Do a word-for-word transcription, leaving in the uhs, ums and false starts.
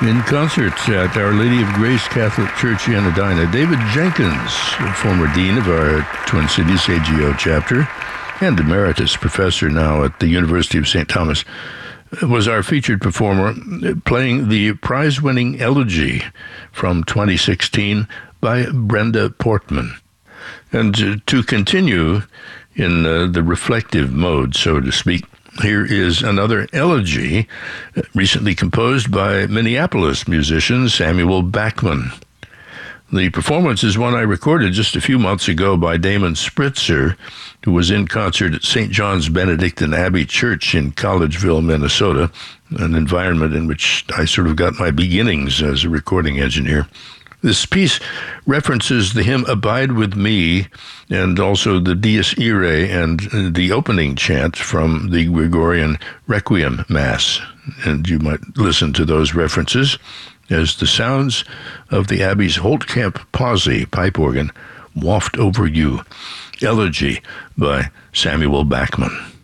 In concert at Our Lady of Grace Catholic Church in Edina, David Jenkins, former dean of our Twin Cities A G O chapter and emeritus professor now at the University of Saint Thomas, was our featured performer, playing the prize-winning Elegy from twenty sixteen by Brenda Portman. And to continue in uh, the reflective mode, so to speak, here is another elegy recently composed by Minneapolis musician Samuel Bachman. The performance is one I recorded just a few months ago by Damon Spritzer, who was in concert at Saint John's Benedictine Abbey Church in Collegeville, Minnesota, an environment in which I sort of got my beginnings as a recording engineer. This piece references the hymn Abide With Me and also the Dies Irae and the opening chant from the Gregorian Requiem Mass. And you might listen to those references as the sounds of the Abbey's Holtkamp Posse pipe organ waft over you. Elegy by Samuel Bachman.